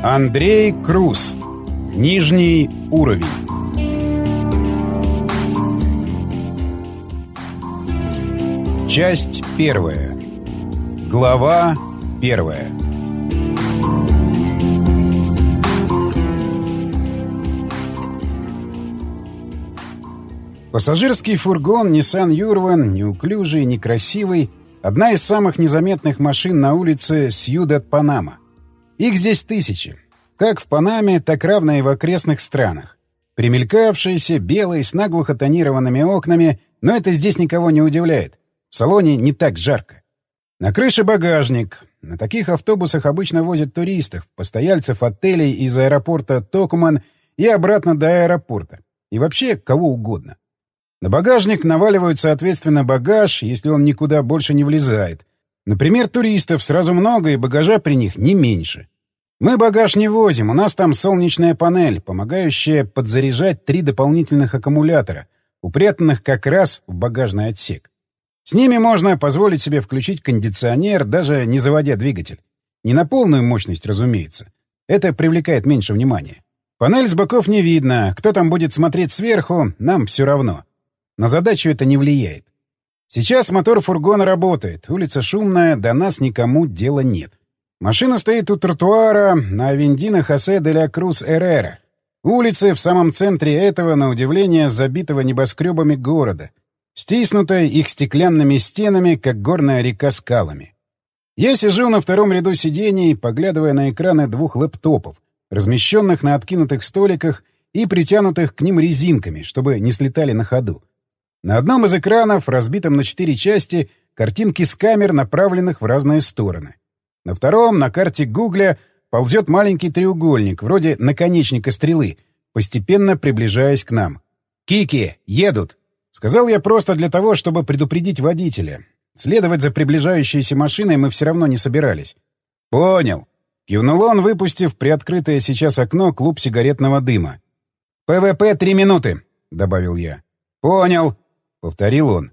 Андрей Круз. Нижний уровень. Часть первая. Глава первая. Пассажирский фургон Nissan Юрван, неуклюжий, некрасивый, одна из самых незаметных машин на улице Сьюдад-Панама. Их здесь тысячи. Как в Панаме, так равно и в окрестных странах. Примелькавшиеся, белые, с наглухо тонированными окнами, но это здесь никого не удивляет. В салоне не так жарко. На крыше багажник. На таких автобусах обычно возят туристов, постояльцев отелей из аэропорта Токуман и обратно до аэропорта. И вообще кого угодно. На багажник наваливают, соответственно, багаж, если он никуда больше не влезает. Например, туристов сразу много, и багажа при них не меньше. Мы багаж не возим, у нас там солнечная панель, помогающая подзаряжать 3 дополнительных аккумулятора, упрятанных как раз в багажный отсек. С ними можно позволить себе включить кондиционер, даже не заводя двигатель. Не на полную мощность, разумеется. Это привлекает меньше внимания. Панель с боков не видно, кто там будет смотреть сверху, нам все равно. На задачу это не влияет. Сейчас мотор фургона работает, улица шумная, до нас никому дела нет. Машина стоит у тротуара на Авендино Хосе де ла Круз Эррера. Улицы в самом центре этого, на удивление, забитого небоскребами города, стиснутой их стеклянными стенами, как горная река скалами. Я сижу на втором ряду сидений, поглядывая на экраны 2 лэптопов, размещенных на откинутых столиках и притянутых к ним резинками, чтобы не слетали на ходу. На одном из экранов, разбитом на 4 части, картинки с камер, направленных в разные стороны. На втором, на карте Гугля, ползет маленький треугольник, вроде наконечника стрелы, постепенно приближаясь к нам. «Кики, едут!» — сказал я просто для того, чтобы предупредить водителя. Следовать за приближающейся машиной мы все равно не собирались. «Понял!» — кивнул он, выпустив приоткрытое сейчас окно клуб сигаретного дыма. «ПВП 3 минуты!» — добавил я. «Понял!» — повторил он.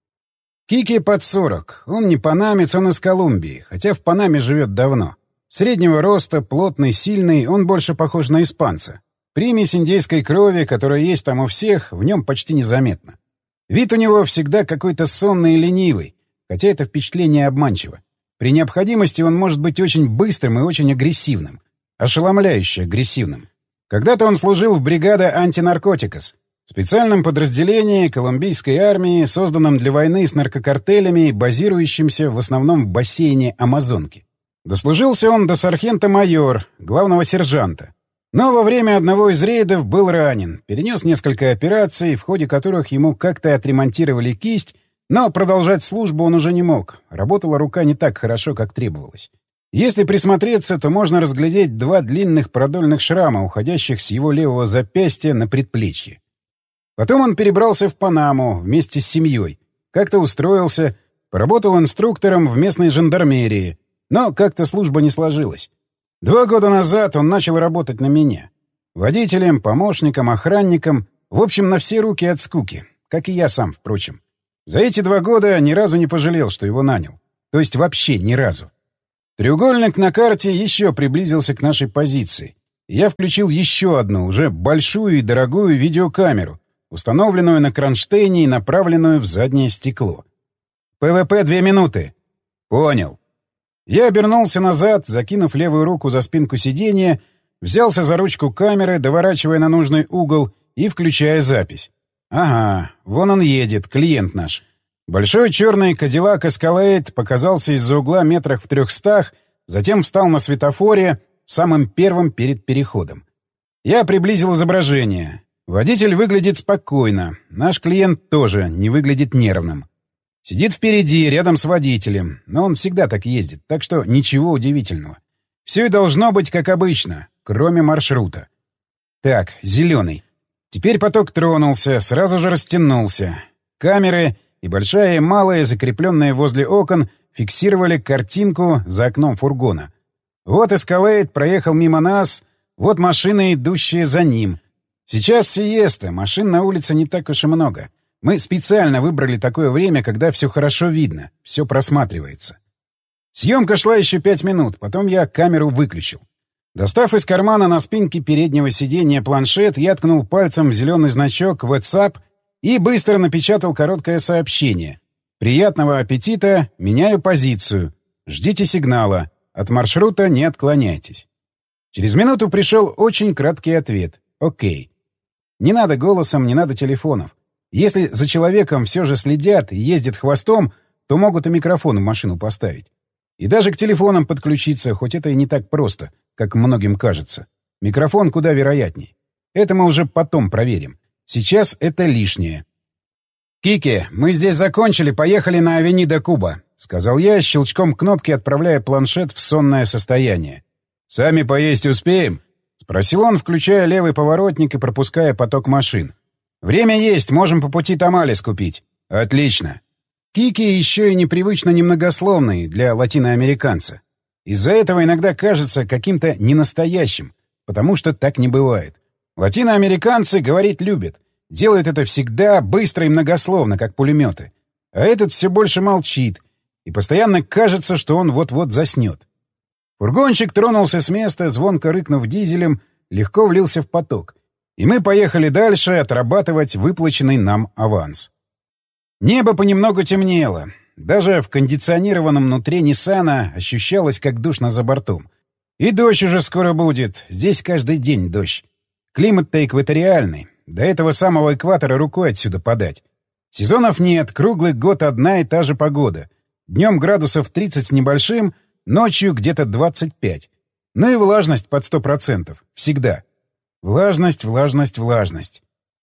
Кики под 40. Он не панамец, он из Колумбии, хотя в Панаме живет давно. Среднего роста, плотный, сильный, он больше похож на испанца. Примесь индейской крови, которая есть там у всех, в нем почти незаметно. Вид у него всегда какой-то сонный и ленивый, хотя это впечатление обманчиво. При необходимости он может быть очень быстрым и очень агрессивным. Ошеломляюще агрессивным. Когда-то он служил в бригаде антинаркотикос, специальном подразделении колумбийской армии, созданном для войны с наркокартелями, базирующимся в основном в бассейне Амазонки. Дослужился он до сархента-майор, главного сержанта. Но во время одного из рейдов был ранен, перенес несколько операций, в ходе которых ему как-то отремонтировали кисть, но продолжать службу он уже не мог, работала рука не так хорошо, как требовалось. Если присмотреться, то можно разглядеть 2 длинных продольных шрама, уходящих с его левого запястья на предплечье. Потом он перебрался в Панаму вместе с семьей. Как-то устроился, поработал инструктором в местной жандармерии, но как-то служба не сложилась. 2 года назад он начал работать на меня. Водителем, помощником, охранником, в общем, на все руки от скуки, как и я сам, впрочем. За эти 2 года ни разу не пожалел, что его нанял. То есть вообще ни разу. Треугольник на карте еще приблизился к нашей позиции. Я включил еще одну, уже большую и дорогую видеокамеру, установленную на кронштейне и направленную в заднее стекло. «ПВП 2 минуты». «Понял». Я обернулся назад, закинув левую руку за спинку сиденья, взялся за ручку камеры, доворачивая на нужный угол и включая запись. Ага, вон он едет, клиент наш. Большой черный Cadillac Escalade показался из-за угла метрах в 300, затем встал на светофоре, самым первым перед переходом. Я приблизил изображение. Водитель выглядит спокойно. Наш клиент тоже не выглядит нервным. Сидит впереди, рядом с водителем. Но он всегда так ездит, так что ничего удивительного. Все и должно быть как обычно, кроме маршрута. Так, зеленый. Теперь поток тронулся, сразу же растянулся. Камеры, и большая, и малая, закрепленные возле окон, фиксировали картинку за окном фургона. Вот Escalade проехал мимо нас, вот машины, идущие за ним. Сейчас сиеста, машин на улице не так уж и много. Мы специально выбрали такое время, когда все хорошо видно, все просматривается. Съемка шла еще 5 минут, потом я камеру выключил. Достав из кармана на спинке переднего сиденья планшет, я ткнул пальцем в зеленый значок WhatsApp и быстро напечатал короткое сообщение. «Приятного аппетита, меняю позицию. Ждите сигнала. От маршрута не отклоняйтесь». Через минуту пришел очень краткий ответ. «Окей». Не надо голосом, не надо телефонов. Если за человеком все же следят и ездят хвостом, то могут и микрофон в машину поставить. И даже к телефонам подключиться, хоть это и не так просто, как многим кажется. Микрофон куда вероятней. Это мы уже потом проверим. Сейчас это лишнее. «Кики, мы здесь закончили, поехали на Авенида Куба», — сказал я, щелчком кнопки отправляя планшет в сонное состояние. «Сами поесть успеем?» — спросил он, включая левый поворотник и пропуская поток машин. «Время есть, можем по пути тамалес купить». «Отлично». Кики еще и непривычно немногословный для латиноамериканца. Из-за этого иногда кажется каким-то ненастоящим, потому что так не бывает. Латиноамериканцы говорить любят. Делают это всегда быстро и многословно, как пулеметы. А этот все больше молчит, и постоянно кажется, что он вот-вот заснет. Фургончик тронулся с места, звонко рыкнув дизелем, легко влился в поток. И мы поехали дальше отрабатывать выплаченный нам аванс. Небо понемногу темнело. Даже в кондиционированном внутри Ниссана ощущалось, как душно за бортом. И дождь уже скоро будет. Здесь каждый день дождь. Климат-то экваториальный. До этого самого экватора рукой отсюда подать. Сезонов нет, круглый год одна и та же погода. Днем градусов 30 с небольшим, ночью где-то 25. Ну и влажность под 100%. Всегда. Влажность, влажность, влажность.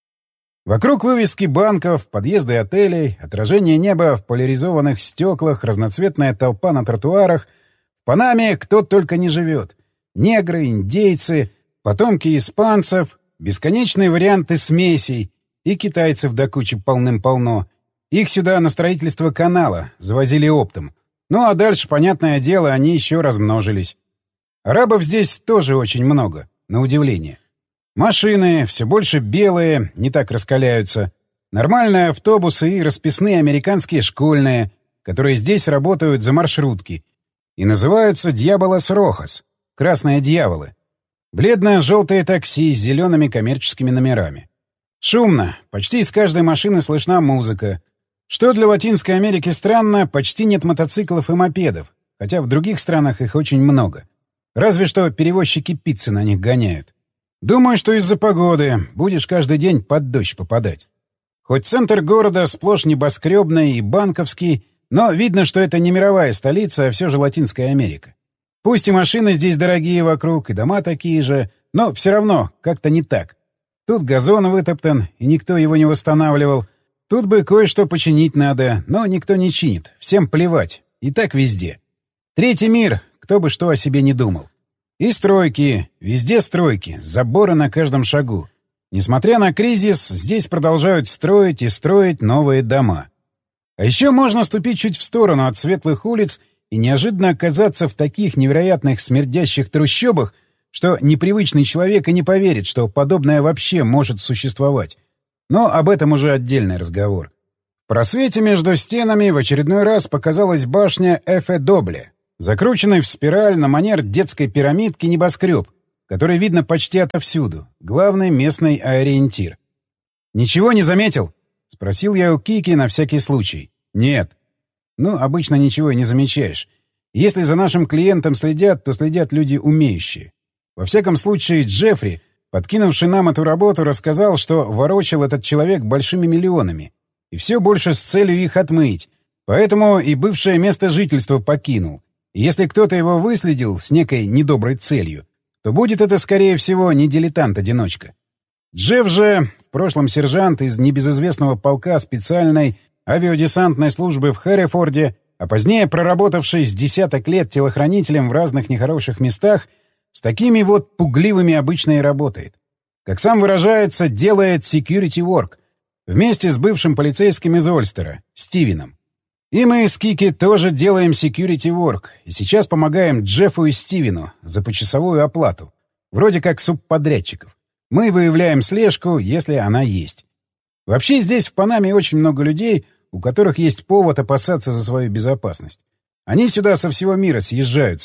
Вокруг вывески банков, подъезды отелей, отражение неба в поляризованных стеклах, разноцветная толпа на тротуарах. В Панаме кто только не живет. Негры, индейцы, потомки испанцев, бесконечные варианты смесей, и китайцев до кучи полным-полно. Их сюда на строительство канала завозили оптом. Ну а дальше, понятное дело, они еще размножились. Арабов здесь тоже очень много, на удивление. Машины все больше белые, не так раскаляются. Нормальные автобусы и расписные американские школьные, которые здесь работают за маршрутки. И называются «Дьяволос Рохас» — «Красные дьяволы». Бледно-желтые такси с зелеными коммерческими номерами. Шумно, почти из каждой машины слышна музыка. Что для Латинской Америки странно, почти нет мотоциклов и мопедов, хотя в других странах их очень много. Разве что перевозчики пиццы на них гоняют. Думаю, что из-за погоды будешь каждый день под дождь попадать. Хоть центр города сплошь небоскребный и банковский, но видно, что это не мировая столица, а все же Латинская Америка. Пусть и машины здесь дорогие вокруг, и дома такие же, но все равно как-то не так. Тут газон вытоптан, и никто его не восстанавливал. Тут бы кое-что починить надо, но никто не чинит, всем плевать. И так везде. Третий мир, кто бы что о себе не думал. И стройки, везде стройки, заборы на каждом шагу. Несмотря на кризис, здесь продолжают строить и строить новые дома. А еще можно ступить чуть в сторону от светлых улиц и неожиданно оказаться в таких невероятных смердящих трущобах, что непривычный человек и не поверит, что подобное вообще может существовать. Но об этом уже отдельный разговор. В просвете между стенами в очередной раз показалась башня Эфе-Добле, закрученный в спираль на манер детской пирамидки небоскреб, который видно почти отовсюду, главный местный ориентир. «Ничего не заметил?» — спросил я у Кики на всякий случай. «Нет». Ну, обычно ничего и не замечаешь. Если за нашим клиентом следят, то следят люди умеющие. Во всяком случае, Джеффри, подкинувший нам эту работу, рассказал, что ворочал этот человек большими миллионами. И все больше с целью их отмыть. Поэтому и бывшее место жительства покинул. И если кто-то его выследил с некой недоброй целью, то будет это, скорее всего, не дилетант-одиночка. Джефф же, в прошлом сержант из небезызвестного полка специальной авиадесантной службы в Хэррифорде, а позднее проработавший с десяток лет телохранителем в разных нехороших местах, с такими вот пугливыми обычно и работает. Как сам выражается, делает security work вместе с бывшим полицейским из Ольстера, Стивеном. И мы с Кики тоже делаем security work, и сейчас помогаем Джеффу и Стивену за почасовую оплату, вроде как субподрядчиков. Мы выявляем слежку, если она есть. Вообще здесь в Панаме очень много людей, у которых есть повод опасаться за свою безопасность. Они сюда со всего мира съезжаются.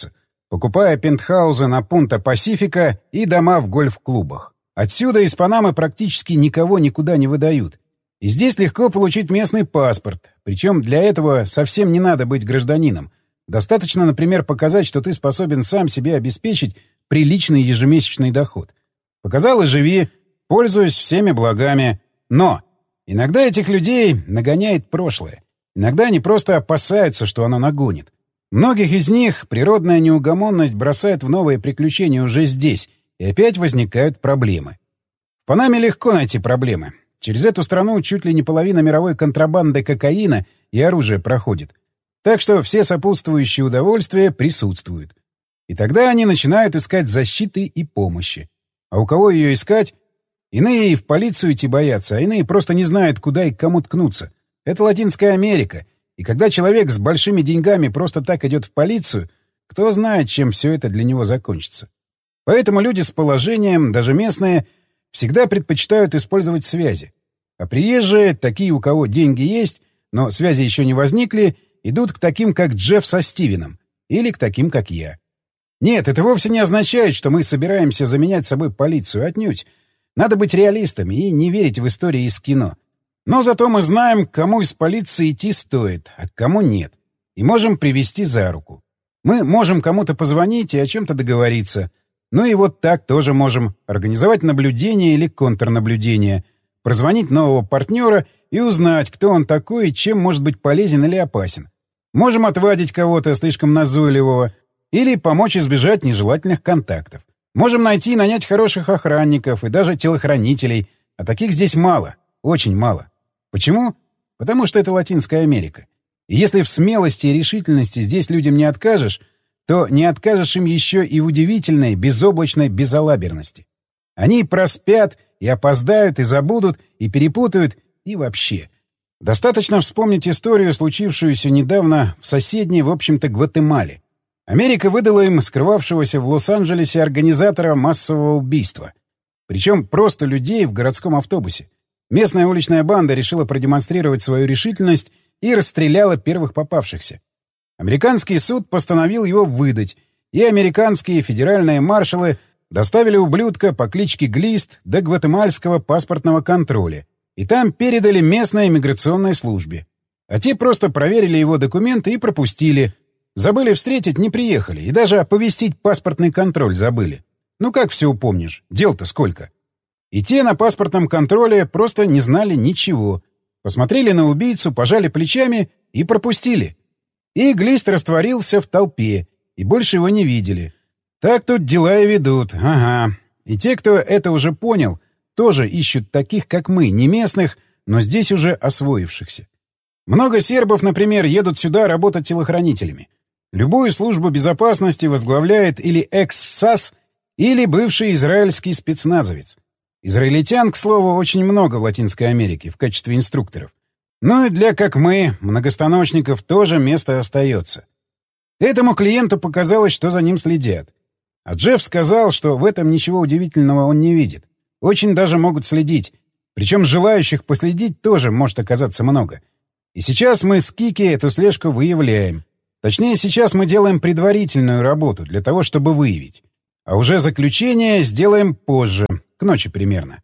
покупая пентхаузы на Пунта-Пасифика и дома в гольф-клубах. Отсюда из Панамы практически никого никуда не выдают. И здесь легко получить местный паспорт, причем для этого совсем не надо быть гражданином. Достаточно, например, показать, что ты способен сам себе обеспечить приличный ежемесячный доход. Показал и живи, пользуясь всеми благами. Но иногда этих людей нагоняет прошлое. Иногда они просто опасаются, что оно нагонит. Многих из них природная неугомонность бросает в новые приключения уже здесь, и опять возникают проблемы. В Панаме легко найти проблемы. Через эту страну чуть ли не половина мировой контрабанды кокаина и оружия проходит. Так что все сопутствующие удовольствия присутствуют. И тогда они начинают искать защиты и помощи. А у кого ее искать? Иные и в полицию идти боятся, а иные просто не знают, куда и к кому ткнуться. Это Латинская Америка. И когда человек с большими деньгами просто так идет в полицию, кто знает, чем все это для него закончится. Поэтому люди с положением, даже местные, всегда предпочитают использовать связи. А приезжие, такие, у кого деньги есть, но связи еще не возникли, идут к таким, как Джефф со Стивеном, или к таким, как я. Нет, это вовсе не означает, что мы собираемся заменять собой полицию, отнюдь. Надо быть реалистами и не верить в истории из кино. Но зато мы знаем, к кому из полиции идти стоит, а к кому нет. И можем привести за руку. Мы можем кому-то позвонить и о чем-то договориться. Ну и вот так тоже можем организовать наблюдение или контрнаблюдение, прозвонить нового партнера и узнать, кто он такой и чем может быть полезен или опасен. Можем отвадить кого-то слишком назойливого или помочь избежать нежелательных контактов. Можем найти и нанять хороших охранников и даже телохранителей, а таких здесь мало, очень мало. Почему? Потому что это Латинская Америка. И если в смелости и решительности здесь людям не откажешь, то не откажешь им еще и в удивительной, безоблачной безалаберности. Они проспят, и опоздают, и забудут, и перепутают, и вообще. Достаточно вспомнить историю, случившуюся недавно в соседней, в общем-то, Гватемале. Америка выдала им скрывавшегося в Лос-Анджелесе организатора массового убийства. Причем просто людей в городском автобусе. Местная уличная банда решила продемонстрировать свою решительность и расстреляла первых попавшихся. Американский суд постановил его выдать, и американские федеральные маршалы доставили ублюдка по кличке Глист до гватемальского паспортного контроля, и там передали местной иммиграционной службе. А те просто проверили его документы и пропустили. Забыли встретить, не приехали, и даже оповестить паспортный контроль забыли. Ну как все упомнишь? Дел-то сколько? И те на паспортном контроле просто не знали ничего. Посмотрели на убийцу, пожали плечами и пропустили. И Глист растворился в толпе, и больше его не видели. Так тут дела и ведут, ага. И те, кто это уже понял, тоже ищут таких, как мы, не местных, но здесь уже освоившихся. Много сербов, например, едут сюда работать телохранителями. Любую службу безопасности возглавляет или экс-САС, или бывший израильский спецназовец. Израильтян, к слову, очень много в Латинской Америке в качестве инструкторов. Ну и для, как мы, многостаночников тоже место остается. Этому клиенту показалось, что за ним следят. А Джефф сказал, что в этом ничего удивительного он не видит. Очень даже могут следить. Причем желающих последить тоже может оказаться много. И сейчас мы с Кики эту слежку выявляем. Точнее, сейчас мы делаем предварительную работу для того, чтобы выявить. А уже заключение сделаем позже, к ночи примерно.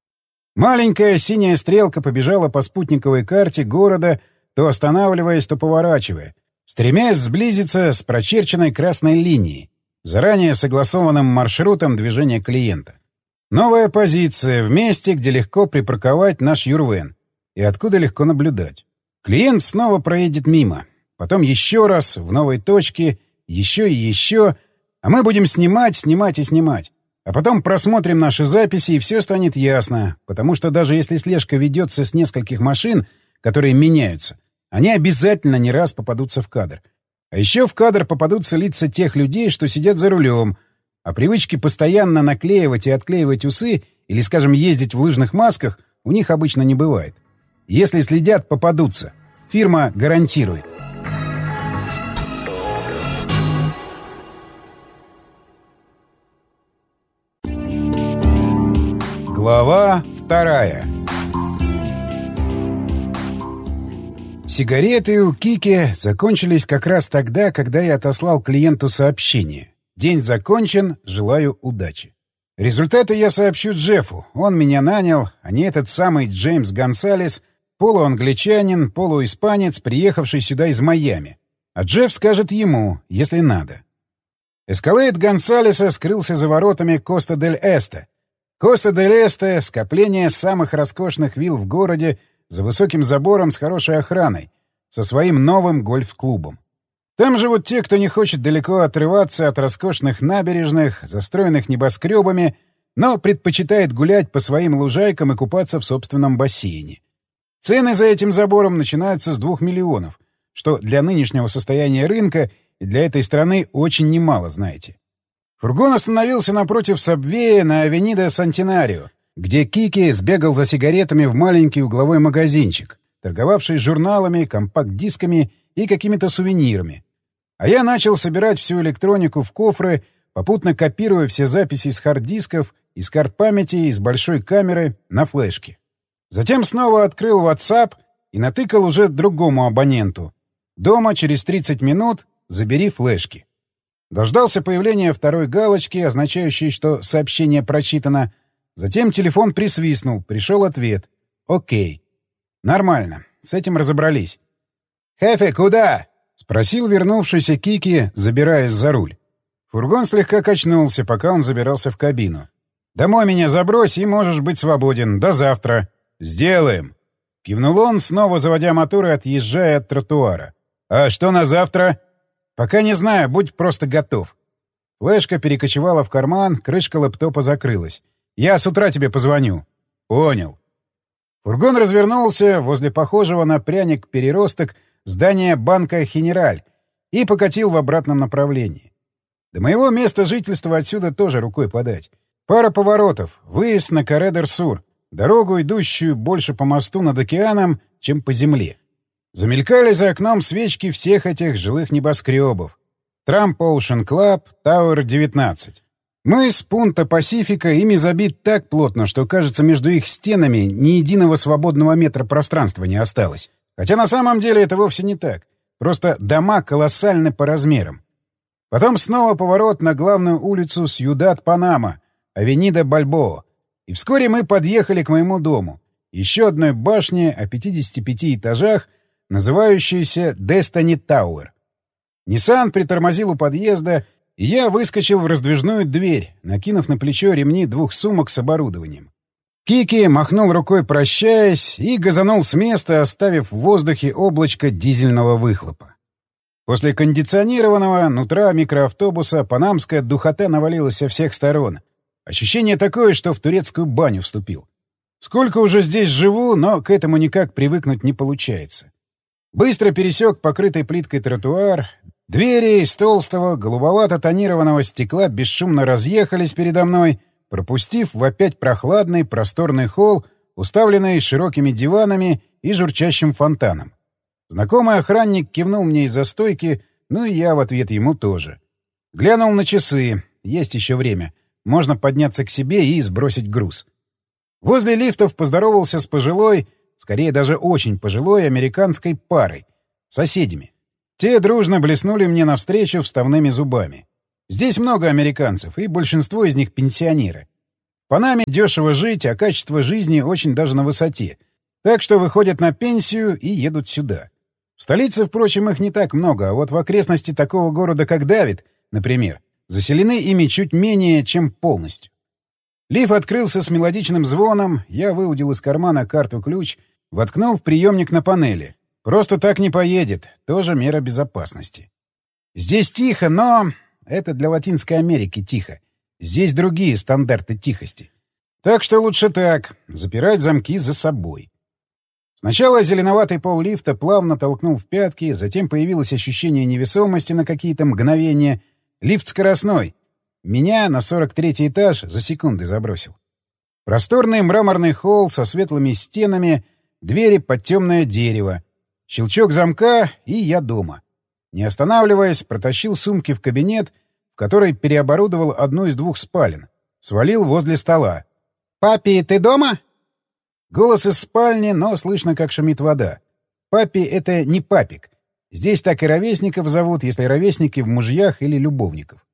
Маленькая синяя стрелка побежала по спутниковой карте города, то останавливаясь, то поворачивая, стремясь сблизиться с прочерченной красной линией, заранее согласованным маршрутом движения клиента. Новая позиция в месте, где легко припарковать наш Юрвен и откуда легко наблюдать. Клиент снова проедет мимо, потом еще раз, в новой точке, еще и еще, а мы будем снимать, снимать и снимать. А потом просмотрим наши записи, и все станет ясно, потому что даже если слежка ведется с нескольких машин, которые меняются, они обязательно не раз попадутся в кадр. А еще в кадр попадутся лица тех людей, что сидят за рулем, а привычки постоянно наклеивать и отклеивать усы или, скажем, ездить в лыжных масках у них обычно не бывает. Если следят, попадутся. Фирма гарантирует. Глава 2. Сигареты у Кики закончились как раз тогда, когда я отослал клиенту сообщение. День закончен, желаю удачи. Результаты я сообщу Джеффу. Он меня нанял, а не этот самый Джеймс Гонсалес, полуангличанин, полуиспанец, приехавший сюда из Майами. А Джефф скажет ему, если надо. Эскалейд Гонсалеса скрылся за воротами Коста-дель-Эсте. Коста-дель-Эсте — скопление самых роскошных вилл в городе за высоким забором с хорошей охраной, со своим новым гольф-клубом. Там живут те, кто не хочет далеко отрываться от роскошных набережных, застроенных небоскребами, но предпочитает гулять по своим лужайкам и купаться в собственном бассейне. Цены за этим забором начинаются с 2 миллионов, что для нынешнего состояния рынка и для этой страны очень немало, знаете. Фургон остановился напротив Сабвея на Авенида Сантенарио, где Кики сбегал за сигаретами в маленький угловой магазинчик, торговавший журналами, компакт-дисками и какими-то сувенирами. А я начал собирать всю электронику в кофры, попутно копируя все записи с хард-дисков, из карт памяти и с большой камеры на флешке. Затем снова открыл WhatsApp и натыкал уже другому абоненту. Дома через 30 минут забери флешки. Дождался появления второй галочки, означающей, что сообщение прочитано. Затем телефон присвистнул, пришел ответ. Окей. Нормально, с этим разобрались. «Хефе, куда?» — спросил вернувшийся Кики, забираясь за руль. Фургон слегка качнулся, пока он забирался в кабину. «Домой меня забрось, и можешь быть свободен. До завтра». «Сделаем!» — кивнул он, снова заводя мотор и отъезжая от тротуара. «А что на завтра?» «Пока не знаю, будь просто готов». Флешка перекочевала в карман, крышка лэптопа закрылась. «Я с утра тебе позвоню». «Понял». Фургон развернулся возле похожего на пряник-переросток здания банка «Хенераль» и покатил в обратном направлении. До моего места жительства отсюда тоже рукой подать. Пара поворотов, выезд на Каре-дер-Сур, дорогу, идущую больше по мосту над океаном, чем по земле. Замелькали за окном свечки всех этих жилых небоскребов. Трамп Оушен Клаб, Тауэр 19. Мыс Пунта Пасифика ими забит так плотно, что, кажется, между их стенами ни единого свободного метра пространства не осталось. Хотя на самом деле это вовсе не так. Просто дома колоссальны по размерам. Потом снова поворот на главную улицу Сьюдад-Панама, Авенида Бальбоа. И вскоре мы подъехали к моему дому. Еще одной башне о 55 этажах, называющейся Destiny Tower. Ниссан притормозил у подъезда, и я выскочил в раздвижную дверь, накинув на плечо ремни 2 сумок с оборудованием. Кики махнул рукой, прощаясь, и газанул с места, оставив в воздухе облачко дизельного выхлопа. После кондиционированного нутра микроавтобуса панамская духота навалилась со всех сторон. Ощущение такое, что в турецкую баню вступил. Сколько уже здесь живу, но к этому никак привыкнуть не получается. Быстро пересек покрытый плиткой тротуар. Двери из толстого, голубовато-тонированного стекла бесшумно разъехались передо мной, пропустив в опять прохладный, просторный холл, уставленный широкими диванами и журчащим фонтаном. Знакомый охранник кивнул мне из-за стойки, ну и я в ответ ему тоже. Глянул на часы. Есть еще время. Можно подняться к себе и сбросить груз. Возле лифтов поздоровался с пожилой, скорее даже очень пожилой, американской парой, соседями. Те дружно блеснули мне навстречу вставными зубами. Здесь много американцев, и большинство из них пенсионеры. В Панаме дешево жить, а качество жизни очень даже на высоте. Так что выходят на пенсию и едут сюда. В столице, впрочем, их не так много, а вот в окрестности такого города, как Давид, например, заселены ими чуть менее, чем полностью. Лифт открылся с мелодичным звоном, я выудил из кармана карту-ключ, воткнул в приемник на панели. Просто так не поедет, тоже мера безопасности. Здесь тихо, но... Это для Латинской Америки тихо. Здесь другие стандарты тихости. Так что лучше так, запирать замки за собой. Сначала зеленоватый пол лифта плавно толкнул в пятки, затем появилось ощущение невесомости на какие-то мгновения. Лифт скоростной. Меня на 43-й этаж за секунды забросил. Просторный мраморный холл со светлыми стенами, двери под темное дерево. Щелчок замка, и я дома. Не останавливаясь, протащил сумки в кабинет, в который переоборудовал одну из 2 спален. Свалил возле стола. «Папи, ты дома?» Голос из спальни, но слышно, как шумит вода. Папи — это не папик. Здесь так и ровесников зовут, если ровесники в мужьях или любовников.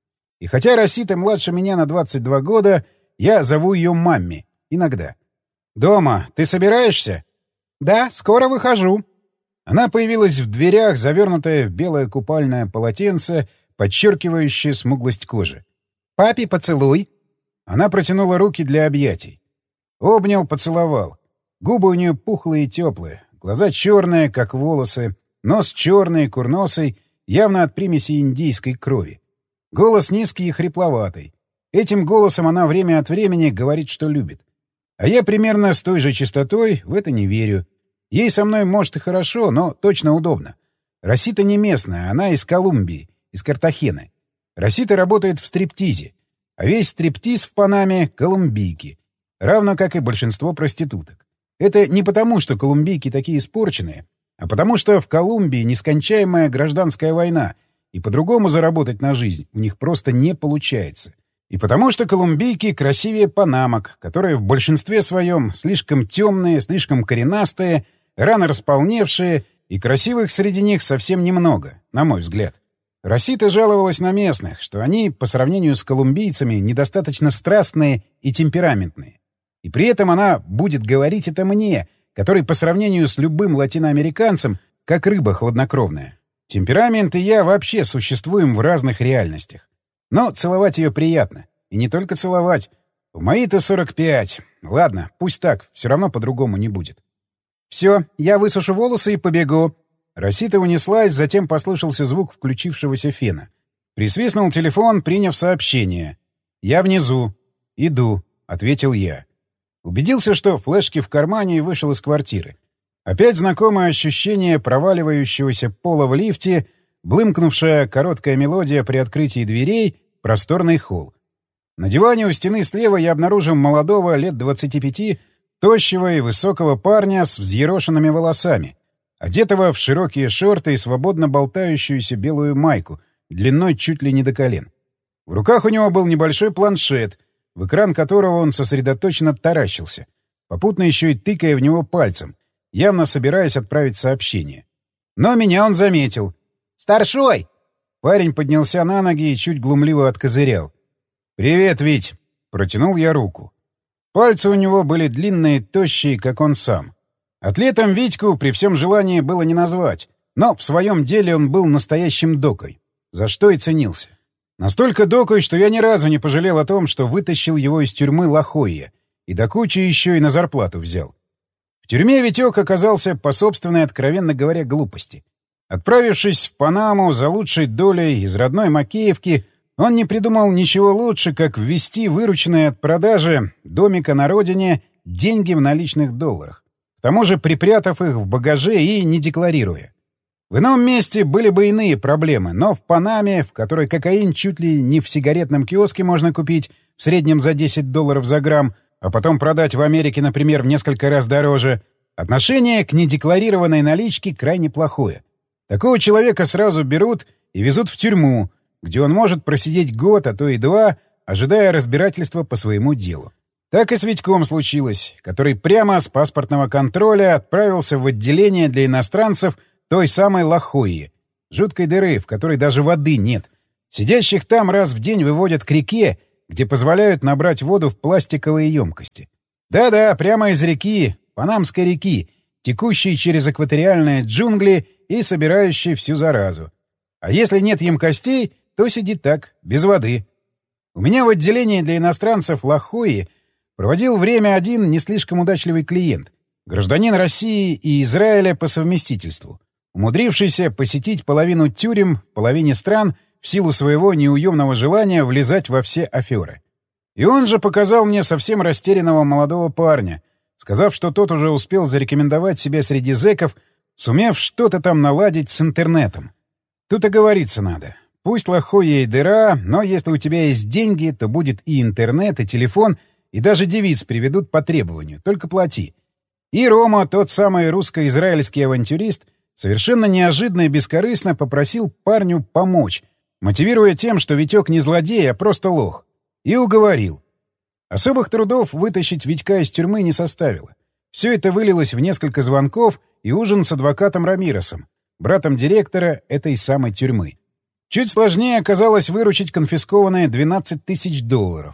И хотя Росита младше меня на 22 года, я зову ее мамми. Иногда. «Дома. Ты собираешься?» «Да, скоро выхожу». Она появилась в дверях, завернутая в белое купальное полотенце, подчеркивающее смуглость кожи. «Папе поцелуй». Она протянула руки для объятий. Обнял, поцеловал. Губы у нее пухлые и теплые, глаза черные, как волосы, нос черный, курносый, явно от примеси индийской крови. Голос низкий и хрипловатый. Этим голосом она время от времени говорит, что любит. А я примерно с той же частотой в это не верю. Ей со мной, может, и хорошо, но точно удобно. Росита не местная, она из Колумбии, из Картахены. Росита работает в стриптизе, а весь стриптиз в Панаме — колумбийки, равно как и большинство проституток. Это не потому, что колумбийки такие испорченные, а потому что в Колумбии нескончаемая гражданская война, и по-другому заработать на жизнь у них просто не получается. И потому что колумбийки красивее панамок, которые в большинстве своем слишком темные, слишком коренастые, рано располневшие, и красивых среди них совсем немного, на мой взгляд. Росита жаловалась на местных, что они, по сравнению с колумбийцами, недостаточно страстные и темпераментные. И при этом она будет говорить это мне, который по сравнению с любым латиноамериканцем, как рыба хладнокровная. Темперамент и я вообще существуем в разных реальностях. Но целовать ее приятно. И не только целовать. В мои-то 45. Ладно, пусть так, все равно по-другому не будет. «Все, я высушу волосы и побегу». Росита унеслась, затем послышался звук включившегося фена. Присвистнул телефон, приняв сообщение. «Я внизу. Иду», — ответил я. Убедился, что флешки в кармане, и вышел из квартиры. Опять знакомое ощущение проваливающегося пола в лифте, блымкнувшая короткая мелодия при открытии дверей, просторный холл. На диване у стены слева я обнаружил молодого, лет 25, тощего и высокого парня с взъерошенными волосами, одетого в широкие шорты и свободно болтающуюся белую майку, длиной чуть ли не до колен. В руках у него был небольшой планшет, в экран которого он сосредоточенно таращился, попутно еще и тыкая в него пальцем, явно собираясь отправить сообщение. Но меня он заметил. «Старшой!» Парень поднялся на ноги и чуть глумливо откозырял. «Привет, Вить!» — протянул я руку. Пальцы у него были длинные, тощие, как он сам. Атлетом Витьку при всем желании было не назвать, но в своем деле он был настоящим докой, за что и ценился. Настолько докой, что я ни разу не пожалел о том, что вытащил его из тюрьмы Лохойя, и до кучи еще и на зарплату взял. В тюрьме Витек оказался по собственной, откровенно говоря, глупости. Отправившись в Панаму за лучшей долей из родной Макеевки, он не придумал ничего лучше, как ввести вырученные от продажи домика на родине деньги в наличных долларах, к тому же припрятав их в багаже и не декларируя. В ином месте были бы иные проблемы, но в Панаме, в которой кокаин чуть ли не в сигаретном киоске можно купить в среднем за $10 за грамм, а потом продать в Америке, например, в несколько раз дороже, отношение к недекларированной наличке крайне плохое. Такого человека сразу берут и везут в тюрьму, где он может просидеть год, а то и 2, ожидая разбирательства по своему делу. Так и с Витьком случилось, который прямо с паспортного контроля отправился в отделение для иностранцев той самой Лохойи, жуткой дыры, в которой даже воды нет. Сидящих там раз в день выводят к реке, где позволяют набрать воду в пластиковые емкости. Да-да, прямо из реки, Панамской реки, текущей через экваториальные джунгли и собирающей всю заразу. А если нет емкостей, то сидит так, без воды. У меня в отделении для иностранцев Лохойи проводил время один не слишком удачливый клиент, гражданин России и Израиля по совместительству, умудрившийся посетить половину тюрем в половине стран в силу своего неуемного желания влезать во все аферы. И он же показал мне совсем растерянного молодого парня, сказав, что тот уже успел зарекомендовать себя среди зэков, сумев что-то там наладить с интернетом. Тут оговориться надо. Пусть Лохойя и дыра, но если у тебя есть деньги, то будет и интернет, и телефон, и даже девиц приведут по требованию, только плати. И Рома, тот самый русско-израильский авантюрист, совершенно неожиданно и бескорыстно попросил парню помочь, мотивируя тем, что Витек не злодей, а просто лох. И уговорил. Особых трудов вытащить Витька из тюрьмы не составило. Все это вылилось в несколько звонков и ужин с адвокатом Рамиросом, братом директора этой самой тюрьмы. Чуть сложнее оказалось выручить конфискованные $12 тысяч.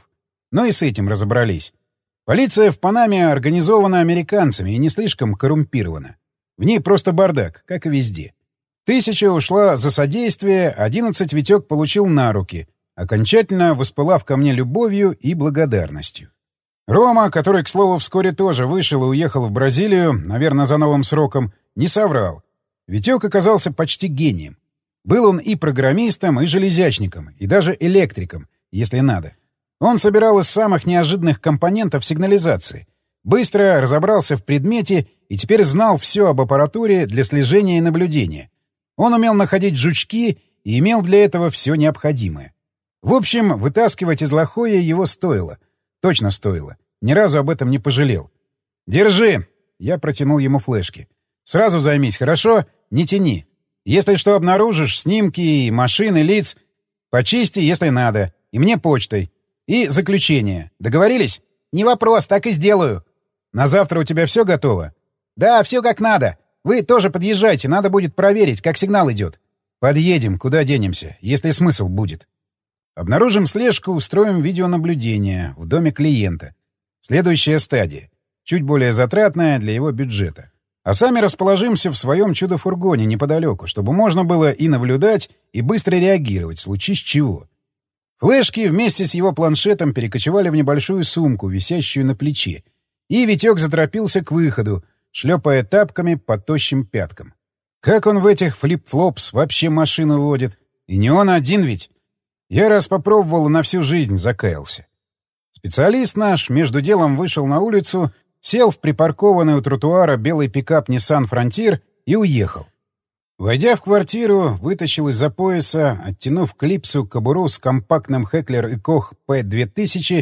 Но и с этим разобрались. Полиция в Панаме организована американцами и не слишком коррумпирована. В ней просто бардак, как и везде. 1000 ушла за содействие, 11 Витек получил на руки, окончательно воспылав ко мне любовью и благодарностью. Рома, который, к слову, вскоре тоже вышел и уехал в Бразилию, наверное, за новым сроком, не соврал. Витек оказался почти гением. Был он и программистом, и железячником, и даже электриком, если надо. Он собирал из самых неожиданных компонентов сигнализации, быстро разобрался в предмете и теперь знал все об аппаратуре для слежения и наблюдения. Он умел находить жучки и имел для этого все необходимое. В общем, вытаскивать из лохоя его стоило. Точно стоило. Ни разу об этом не пожалел. «Держи!» — я протянул ему флешки. «Сразу займись, хорошо? Не тяни. Если что обнаружишь, снимки и машины, лиц, почисти, если надо. И мне почтой. И заключение. Договорились?» «Не вопрос, так и сделаю». «На завтра у тебя все готово?» «Да, все как надо. Вы тоже подъезжайте, надо будет проверить, как сигнал идет». «Подъедем, куда денемся, если смысл будет». Обнаружим слежку, устроим видеонаблюдение в доме клиента. Следующая стадия. Чуть более затратная для его бюджета. А сами расположимся в своем чудо-фургоне неподалеку, чтобы можно было и наблюдать, и быстро реагировать, случись чего. Флешки вместе с его планшетом перекочевали в небольшую сумку, висящую на плече. И Витек заторопился к выходу, шлепая тапками по тощим пяткам. Как он в этих флип-флопс вообще машину водит? И не он один ведь. Я раз попробовал и на всю жизнь закаялся. Специалист наш между делом вышел на улицу, сел в припаркованный у тротуара белый пикап Nissan Frontier и уехал. Войдя в квартиру, вытащил из-за пояса, оттянув клипсу кобуру с компактным Heckler & Koch P2000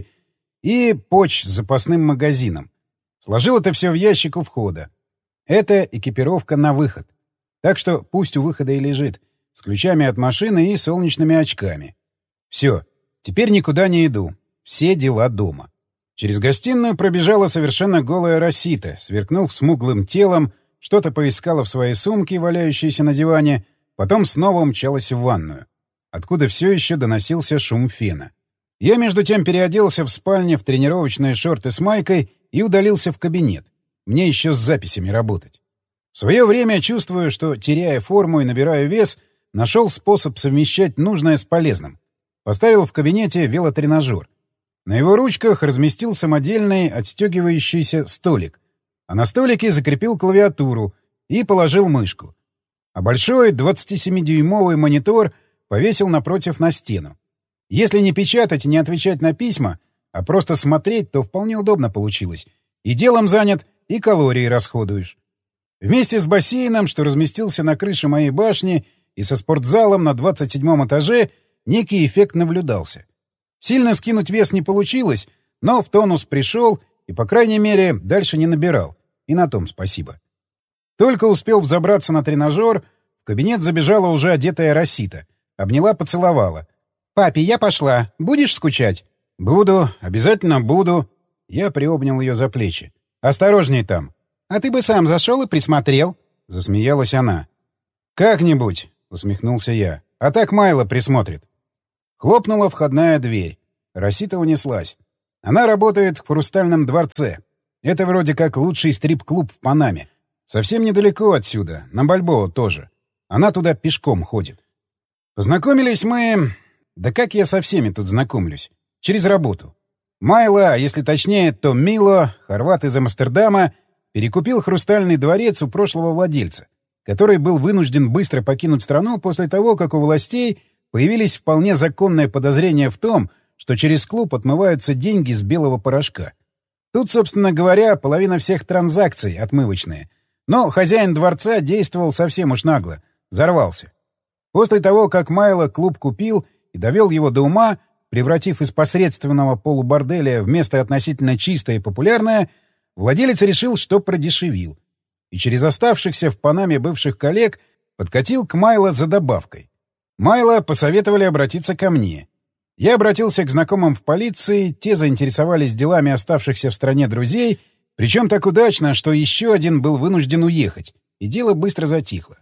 и поч с запасным магазином. Сложил это все в ящик у входа. Это экипировка на выход. Так что пусть у выхода и лежит, с ключами от машины и солнечными очками. Все, теперь никуда не иду. Все дела дома. Через гостиную пробежала совершенно голая Росита, сверкнув смуглым телом, что-то поискала в своей сумке, валяющейся на диване, потом снова умчалась в ванную, откуда все еще доносился шум фена. Я, между тем, переоделся в спальне в тренировочные шорты с майкой и удалился в кабинет. Мне еще с записями работать. В свое время, чувствую, что, теряя форму и набирая вес, нашел способ совмещать нужное с полезным. Поставил в кабинете велотренажер. На его ручках разместил самодельный отстегивающийся столик, а на столике закрепил клавиатуру и положил мышку. А большой 27-дюймовый монитор повесил напротив на стену. Если не печатать и не отвечать на письма, а просто смотреть, то вполне удобно получилось. И делом занят, и калории расходуешь. Вместе с бассейном, что разместился на крыше моей башни, и со спортзалом на 27-м этаже, некий эффект наблюдался. Сильно скинуть вес не получилось, но в тонус пришел и, по крайней мере, дальше не набирал. И на том спасибо. Только успел взобраться на тренажер, в кабинет забежала уже одетая Росита. Обняла, поцеловала. «Папе, я пошла. Будешь скучать?» «Буду. Обязательно буду». Я приобнял ее за плечи. «Осторожней там». «А ты бы сам зашел и присмотрел», — засмеялась она. «Как-нибудь», — усмехнулся я. «А так Майло присмотрит». Хлопнула входная дверь. Росита унеслась. Она работает в «Хрустальном дворце». Это вроде как лучший стрип-клуб в Панаме. Совсем недалеко отсюда, на Бальбоа тоже. Она туда пешком ходит. Познакомились мы... Да как я со всеми тут знакомлюсь? Через работу. Майло, а если точнее, то Мило, хорват из Амстердама, перекупил «Хрустальный дворец» у прошлого владельца, который был вынужден быстро покинуть страну после того, как у властей появились вполне законные подозрения в том, что через клуб отмываются деньги с белого порошка. Тут, собственно говоря, половина всех транзакций отмывочные. Но хозяин дворца действовал совсем уж нагло. Взорвался. После того, как Майло клуб купил и довел его до ума, превратив из посредственного полуборделя в место относительно чистое и популярное, владелец решил, что продешевил. И через оставшихся в Панаме бывших коллег подкатил к Майло за добавкой. Майло посоветовали обратиться ко мне. Я обратился к знакомым в полиции, те заинтересовались делами оставшихся в стране друзей, причем так удачно, что еще один был вынужден уехать, и дело быстро затихло.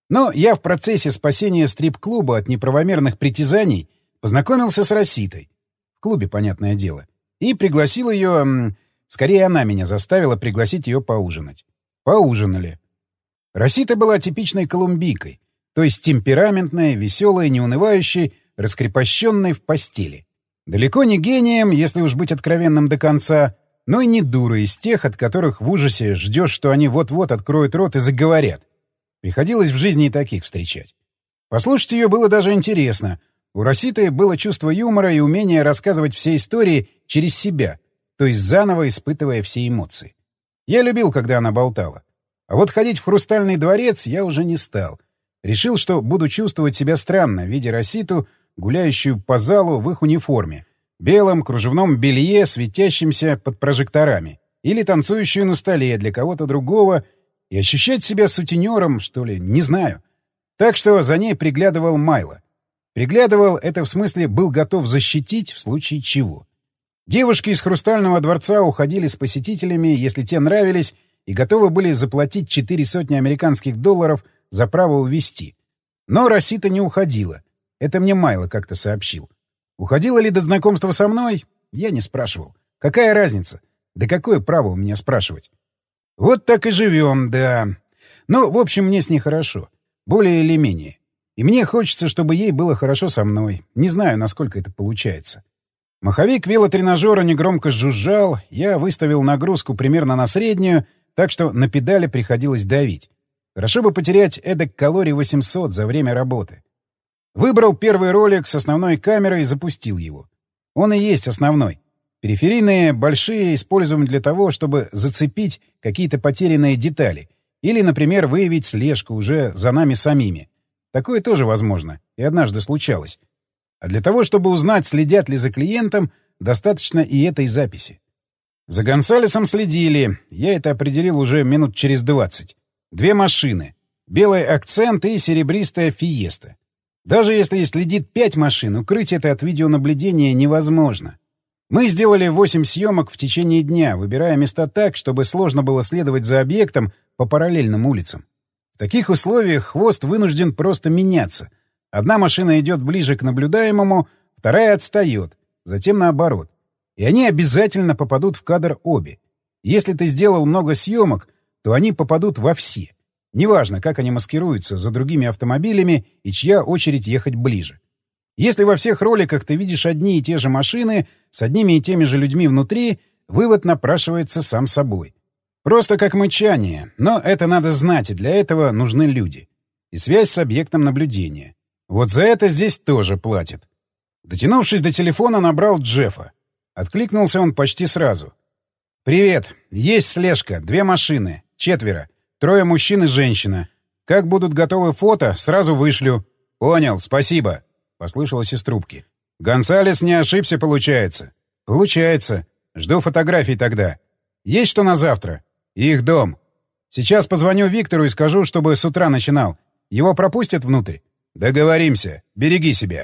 Но я в процессе спасения стрип-клуба от неправомерных притязаний познакомился с Роситой. В клубе, понятное дело. И пригласил ее... Скорее, она меня заставила пригласить ее поужинать. Поужинали. Росита была типичной колумбийкой, то есть темпераментной, веселой, неунывающей, раскрепощенной в постели. Далеко не гением, если уж быть откровенным до конца, но и не дурой из тех, от которых в ужасе ждешь, что они вот-вот откроют рот и заговорят. Приходилось в жизни и таких встречать. Послушать ее было даже интересно. У Роситы было чувство юмора и умение рассказывать все истории через себя, то есть заново испытывая все эмоции. Я любил, когда она болтала. А вот ходить в «Хрустальный дворец» я уже не стал. Решил, что буду чувствовать себя странно, видя Роситу, гуляющую по залу в их униформе, белом кружевном белье, светящемся под прожекторами, или танцующую на столе для кого-то другого, и ощущать себя сутенером, что ли, не знаю. Так что за ней приглядывал Майло. Приглядывал — это в смысле был готов защитить в случае чего. Девушки из «Хрустального дворца» уходили с посетителями, если те нравились, и готовы были заплатить 400 американских долларов за право увезти. Но Росита не уходила. Это мне Майло как-то сообщил. Уходила ли до знакомства со мной? Я не спрашивал. Какая разница? Да какое право у меня спрашивать? Вот так и живем, да. Ну, в общем, мне с ней хорошо. Более или менее. И мне хочется, чтобы ей было хорошо со мной. Не знаю, насколько это получается. Маховик велотренажера негромко жужжал, я выставил нагрузку примерно на среднюю, так что на педали приходилось давить. Хорошо бы потерять эдак калорий 800 за время работы. Выбрал первый ролик с основной камерой и запустил его. Он и есть основной. Периферийные большие используем для того, чтобы зацепить какие-то потерянные детали или, например, выявить слежку уже за нами самими. Такое тоже возможно, и однажды случалось. А для того, чтобы узнать, следят ли за клиентом, достаточно и этой записи. За Гонсалесом следили, я это определил уже минут через 20. 2 машины. Белый «Акцент» и серебристая «Фиеста». Даже если следит 5 машин, укрыть это от видеонаблюдения невозможно. Мы сделали 8 съемок в течение дня, выбирая места так, чтобы сложно было следовать за объектом по параллельным улицам. В таких условиях хвост вынужден просто меняться. Одна машина идет ближе к наблюдаемому, вторая отстает, затем наоборот. И они обязательно попадут в кадр обе. Если ты сделал много съемок, то они попадут во все. Неважно, как они маскируются за другими автомобилями и чья очередь ехать ближе. Если во всех роликах ты видишь одни и те же машины с одними и теми же людьми внутри, вывод напрашивается сам собой. Просто как мычание, но это надо знать, и для этого нужны люди. И связь с объектом наблюдения. Вот за это здесь тоже платят. Дотянувшись до телефона, набрал Джеффа. Откликнулся он почти сразу. «Привет. Есть слежка. 2 машины. 4. 3 мужчин и женщина. Как будут готовы фото, сразу вышлю». «Понял. Спасибо», — послышалось из трубки. «Гонсалес не ошибся, получается?» «Получается. Жду фотографий тогда. Есть что на завтра?» «Их дом. Сейчас позвоню Виктору и скажу, чтобы с утра начинал. Его пропустят внутрь?» «Договоримся. Береги себя».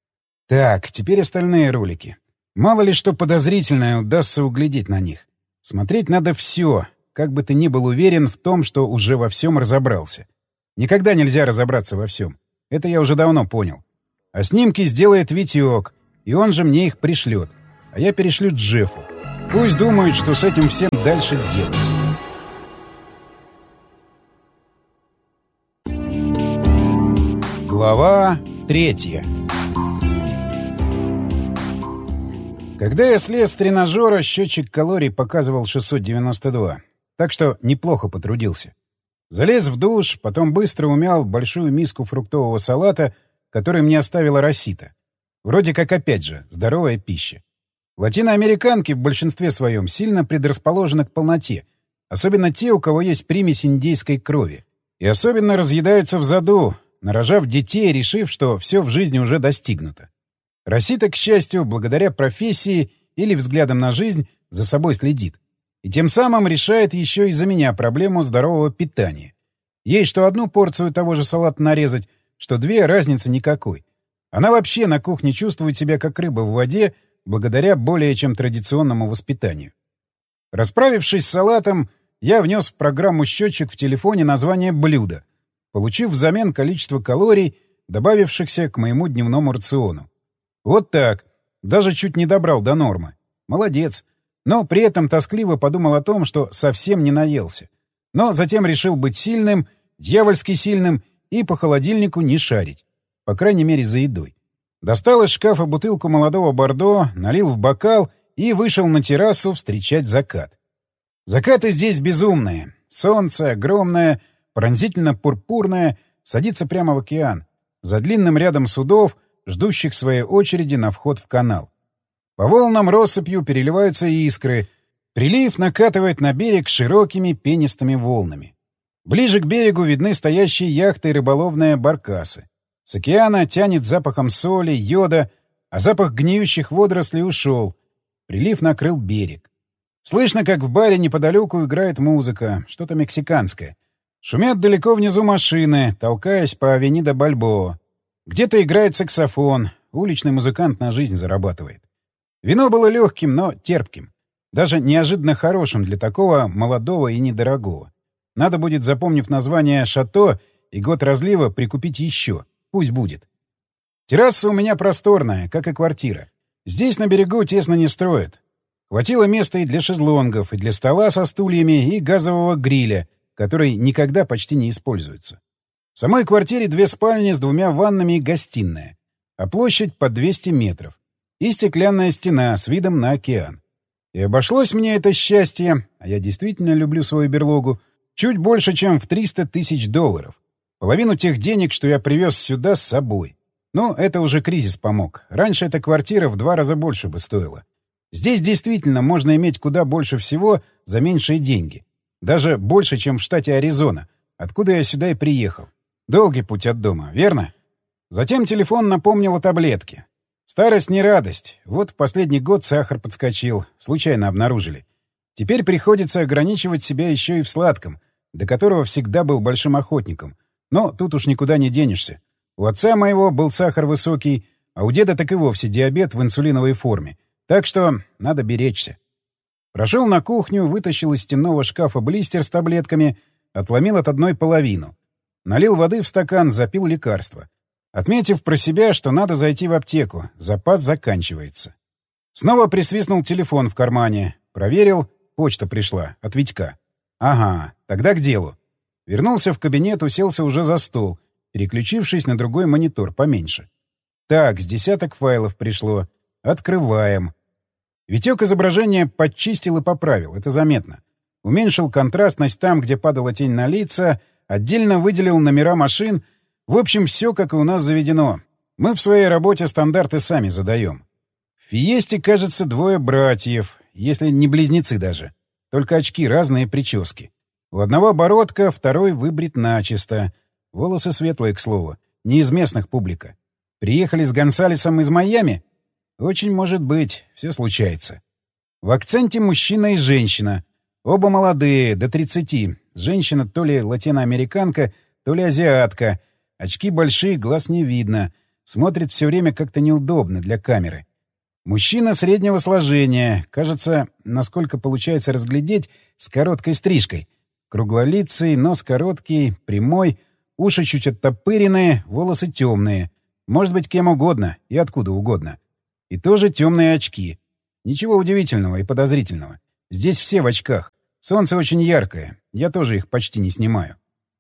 Так, теперь остальные ролики. Мало ли что подозрительное удастся углядеть на них. Смотреть надо все, как бы ты ни был уверен в том, что уже во всем разобрался. Никогда нельзя разобраться во всем. Это я уже давно понял. А снимки сделает Витек, и он же мне их пришлет. А я перешлю Джеффу. Пусть думают, что с этим всем дальше делать. Глава 3. Когда я слез с тренажера, счетчик калорий показывал 692. Так что неплохо потрудился. Залез в душ, потом быстро умял большую миску фруктового салата, который мне оставила Росита. Вроде как, опять же, здоровая пища. Латиноамериканки в большинстве своем сильно предрасположены к полноте, особенно те, у кого есть примесь индейской крови. И особенно разъедаются в заду, нарожав детей, решив, что все в жизни уже достигнуто. Росита, к счастью, благодаря профессии или взглядам на жизнь, за собой следит. И тем самым решает еще и за меня проблему здорового питания. Ей что одну порцию того же салата нарезать, что 2 — разницы никакой. Она вообще на кухне чувствует себя как рыба в воде, благодаря более чем традиционному воспитанию. Расправившись с салатом, я внес в программу счетчик в телефоне название блюда. получив взамен количество калорий, добавившихся к моему дневному рациону. Вот так. Даже чуть не добрал до нормы. Молодец. Но при этом тоскливо подумал о том, что совсем не наелся. Но затем решил быть сильным, дьявольски сильным, и по холодильнику не шарить. По крайней мере, за едой. Достал из шкафа бутылку молодого бордо, налил в бокал и вышел на террасу встречать закат. Закаты здесь безумные. Солнце огромное, пронзительно-пурпурное, садится прямо в океан, за длинным рядом судов, ждущих своей очереди на вход в канал. По волнам россыпью переливаются искры. Прилив накатывает на берег широкими пенистыми волнами. Ближе к берегу видны стоящие яхты и рыболовные баркасы. С океана тянет запахом соли, йода, а запах гниющих водорослей ушел. Прилив накрыл берег. Слышно, как в баре неподалеку играет музыка, что-то мексиканское. Шумят далеко внизу машины, толкаясь по авенида Бальбоа. Где-то играет саксофон, уличный музыкант на жизнь зарабатывает. Вино было легким, но терпким. Даже неожиданно хорошим для такого молодого и недорогого. Надо будет, запомнив название «Шато» и год разлива, прикупить еще. Пусть будет. Терраса у меня просторная, как и квартира. Здесь на берегу тесно не строят. Хватило места и для шезлонгов, и для стола со стульями, и газового гриля, который никогда почти не используется. В самой квартире 2 спальни с 2 ваннами и гостиная, а площадь под 200 метров. И стеклянная стена с видом на океан. И обошлось мне это счастье, а я действительно люблю свою берлогу, чуть больше, чем в $300 000. Половину тех денег, что я привез сюда с собой. Но это уже кризис помог. Раньше эта квартира в 2 раза больше бы стоила. Здесь действительно можно иметь куда больше всего за меньшие деньги. Даже больше, чем в штате Аризона, откуда я сюда и приехал. Долгий путь от дома, верно? Затем телефон напомнил о таблетке. Старость не радость. Вот в последний год сахар подскочил. Случайно обнаружили. Теперь приходится ограничивать себя еще и в сладком, до которого всегда был большим охотником. Но тут уж никуда не денешься. У отца моего был сахар высокий, а у деда так и вовсе диабет в инсулиновой форме. Так что надо беречься. Прошел на кухню, вытащил из стенного шкафа блистер с таблетками, отломил от одной половину. Налил воды в стакан, запил лекарство. Отметив про себя, что надо зайти в аптеку, запас заканчивается. Снова присвистнул телефон в кармане. Проверил, почта пришла, от Витька. Ага, тогда к делу. Вернулся в кабинет, уселся уже за стол, переключившись на другой монитор поменьше. Так, с 10 файлов пришло. Открываем. Витек изображение подчистил и поправил, это заметно. Уменьшил контрастность там, где падала тень на лица, отдельно выделил номера машин. В общем, все, как и у нас заведено. Мы в своей работе стандарты сами задаем. В Фиесте, кажется, 2 братьев, если не близнецы даже. Только очки разные, прически. У одного бородка, второй выбрит начисто. Волосы светлые, к слову. Не из местных публика. Приехали с Гонсалесом из Майами? Очень может быть, все случается. В акценте мужчина и женщина. Оба молодые, до 30. Женщина то ли латиноамериканка, то ли азиатка. Очки большие, глаз не видно. Смотрит все время как-то неудобно для камеры. Мужчина среднего сложения. Кажется, насколько получается разглядеть, с короткой стрижкой. Круглолицый, нос короткий, прямой, уши чуть оттопыренные, волосы темные. Может быть, кем угодно и откуда угодно. И тоже темные очки. Ничего удивительного и подозрительного. Здесь все в очках. Солнце очень яркое. Я тоже их почти не снимаю.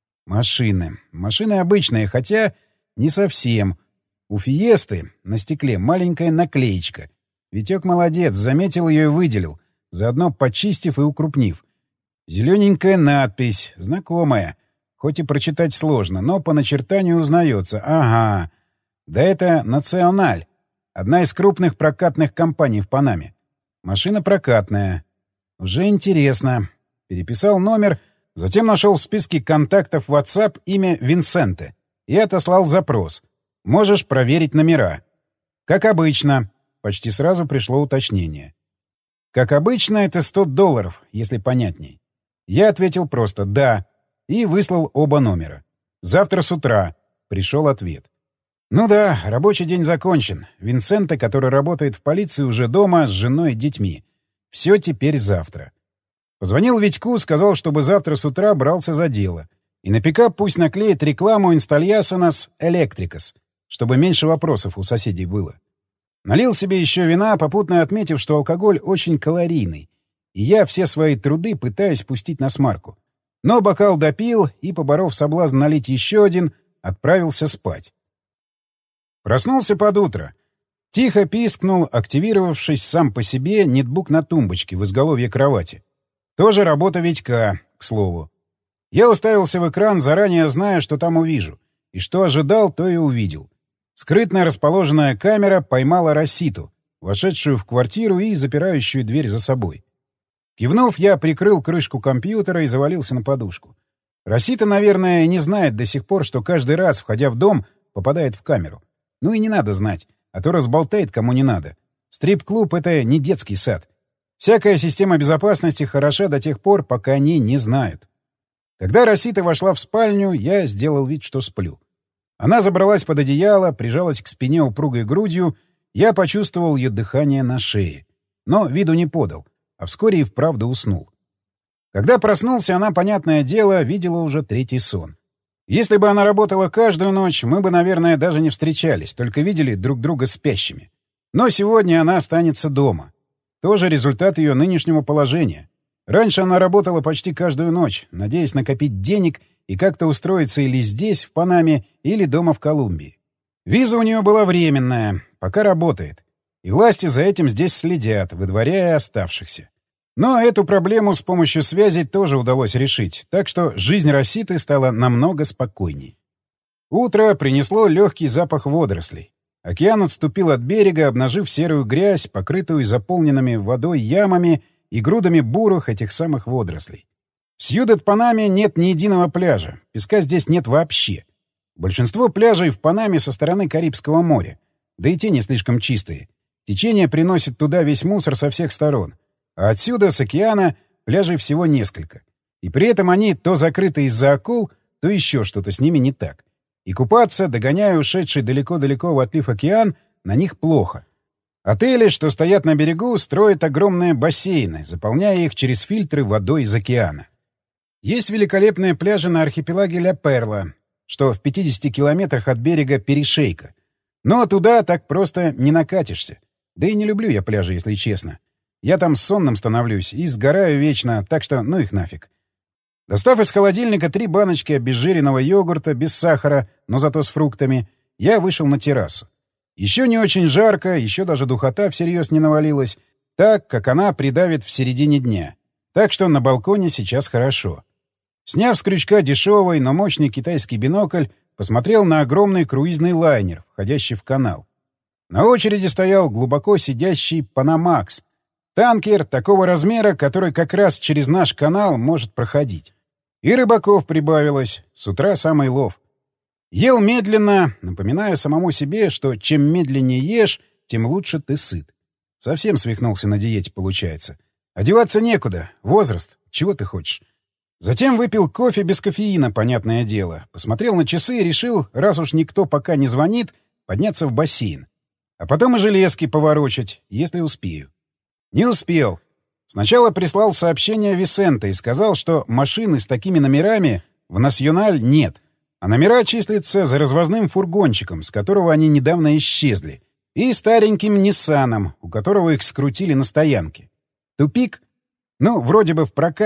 Машины. Машины обычные, хотя не совсем. У Фиесты на стекле маленькая наклеечка. Витек молодец, заметил ее и выделил, заодно почистив и укрупнив. Зелененькая надпись, знакомая. Хоть и прочитать сложно, но по начертанию узнается. Ага. Да это «Националь». Одна из крупных прокатных компаний в Панаме. Машина прокатная. Уже интересно. Переписал номер, затем нашел в списке контактов WhatsApp имя Винсенте и отослал запрос. Можешь проверить номера. Как обычно. Почти сразу пришло уточнение. Как обычно, это $100, если понятней. Я ответил просто «да» и выслал оба номера. Завтра с утра. Пришел ответ. Ну да, рабочий день закончен. Винсенте, который работает в полиции, уже дома с женой и детьми. Все теперь завтра. Позвонил Витьку, сказал, чтобы завтра с утра брался за дело. И на пикап пусть наклеит рекламу «Инстальясонас Электрикас», чтобы меньше вопросов у соседей было. Налил себе еще вина, попутно отметив, что алкоголь очень калорийный, и я все свои труды пытаюсь пустить на смарку. Но бокал допил и, поборов соблазн налить еще один, отправился спать. Проснулся под утро. Тихо пискнул, активировавшись сам по себе, нетбук на тумбочке в изголовье кровати. Тоже работа Витька, к слову. Я уставился в экран, заранее зная, что там увижу. И что ожидал, то и увидел. Скрытно расположенная камера поймала Роситу, вошедшую в квартиру и запирающую дверь за собой. Кивнув, я прикрыл крышку компьютера и завалился на подушку. Росита, наверное, не знает до сих пор, что каждый раз, входя в дом, попадает в камеру. Ну и не надо знать, а то разболтает кому не надо. Стрип-клуб — это не детский сад. Всякая система безопасности хороша до тех пор, пока они не знают. Когда Росита вошла в спальню, я сделал вид, что сплю. Она забралась под одеяло, прижалась к спине упругой грудью, я почувствовал ее дыхание на шее. Но виду не подал, а вскоре и вправду уснул. Когда проснулся, она, понятное дело, видела уже третий сон. Если бы она работала каждую ночь, мы бы, наверное, даже не встречались, только видели друг друга спящими. Но сегодня она останется дома. Тоже результат ее нынешнего положения. Раньше она работала почти каждую ночь, надеясь накопить денег и как-то устроиться или здесь, в Панаме, или дома в Колумбии. Виза у нее была временная, пока работает. И власти за этим здесь следят, выдворяя оставшихся. Но эту проблему с помощью связи тоже удалось решить, так что жизнь Роситы стала намного спокойней. Утро принесло легкий запах водорослей. Океан отступил от берега, обнажив серую грязь, покрытую заполненными водой ямами и грудами бурых этих самых водорослей. В Сьюдад-Панаме нет ни единого пляжа, песка здесь нет вообще. Большинство пляжей в Панаме со стороны Карибского моря, да и те не слишком чистые. Течение приносит туда весь мусор со всех сторон. А отсюда, с океана, пляжей всего несколько. И при этом они то закрыты из-за акул, то еще что-то с ними не так. И купаться, догоняя ушедший далеко-далеко в отлив океан, на них плохо. Отели, что стоят на берегу, строят огромные бассейны, заполняя их через фильтры водой из океана. Есть великолепные пляжи на архипелаге Ля-Перла, что в 50 километрах от берега Перешейка. Но туда так просто не накатишься. Да и не люблю я пляжи, если честно. Я там сонным становлюсь и сгораю вечно, так что ну их нафиг. Достав из холодильника 3 баночки обезжиренного йогурта без сахара, но зато с фруктами, я вышел на террасу. Еще не очень жарко, еще даже духота всерьез не навалилась, так, как она придавит в середине дня. Так что на балконе сейчас хорошо. Сняв с крючка дешевый, но мощный китайский бинокль, посмотрел на огромный круизный лайнер, входящий в канал. На очереди стоял глубоко сидящий «Панамакс», танкер такого размера, который как раз через наш канал может проходить. И рыбаков прибавилось. С утра самый лов. Ел медленно, напоминая самому себе, что чем медленнее ешь, тем лучше ты сыт. Совсем свихнулся на диете, получается. Одеваться некуда. Возраст. Чего ты хочешь? Затем выпил кофе без кофеина, понятное дело. Посмотрел на часы и решил, раз уж никто пока не звонит, подняться в бассейн. А потом и железки поворочать, если успею. Не успел. Сначала прислал сообщение Висенте и сказал, что машины с такими номерами в «Националь» нет. А номера числятся за развозным фургончиком, с которого они недавно исчезли, и стареньким «Ниссаном», у которого их скрутили на стоянке. Тупик? Ну, вроде бы в прокате